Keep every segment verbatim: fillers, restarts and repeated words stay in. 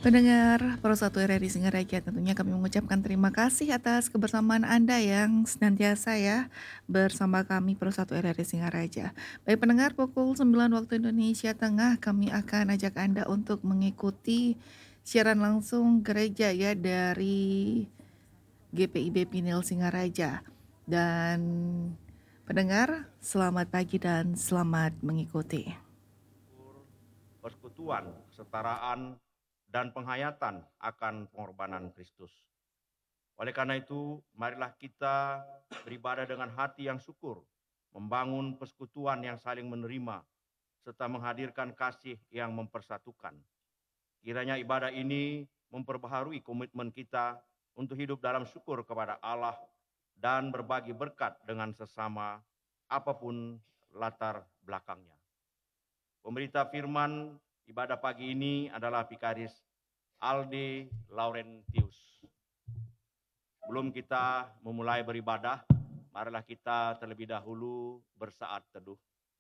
Pendengar Pro1 R R I Singaraja, tentunya kami mengucapkan terima kasih atas kebersamaan Anda yang senantiasa ya bersama kami Pro1 R R I Singaraja. Baik pendengar, pukul sembilan waktu Indonesia Tengah kami akan ajak Anda untuk mengikuti siaran langsung gereja ya dari G P I B Pinil Singaraja. Dan pendengar, selamat pagi dan selamat mengikuti. Persekutuan, kesetaraan, dan penghayatan akan pengorbanan Kristus. Oleh karena itu, marilah kita beribadah dengan hati yang syukur, membangun persekutuan yang saling menerima, serta menghadirkan kasih yang mempersatukan. Kiranya ibadah ini memperbaharui komitmen kita untuk hidup dalam syukur kepada Allah dan berbagi berkat dengan sesama, apapun latar belakangnya. Pemberita firman ibadah pagi ini adalah Vikaris Alde Laurentius. Sebelum kita memulai beribadah, marilah kita terlebih dahulu bersaat teduh.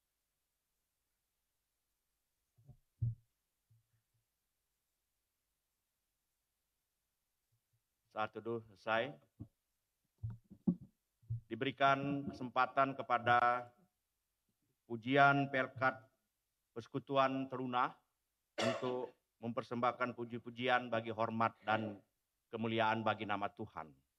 Saat teduh selesai, diberikan kesempatan kepada pujian Pelkat Persekutuan Teruna untuk mempersembahkan puji-pujian bagi hormat dan kemuliaan bagi nama Tuhan.